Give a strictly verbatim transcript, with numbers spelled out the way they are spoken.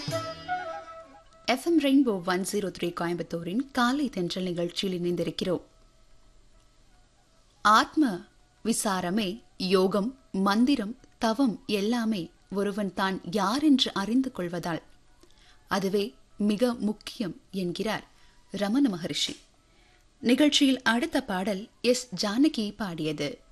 FM rainbow one zero three கோயம்புத்தூரின் காலை தென்றல் நிகழ்ச்சியில் இணைந்திருக்கிறோம். ஆத்ம விசாரமே யோகம், மந்திரம், தவம் எல்லாமே ஒருவன் தான் யார் என்று அறிந்து கொள்வதால் அதுவே மிக முக்கியம் என்கிறார் ரமண மகரிஷி. நிகழ்ச்சியில் அடுத்த பாடல் எஸ் ஜானகி பாடியது.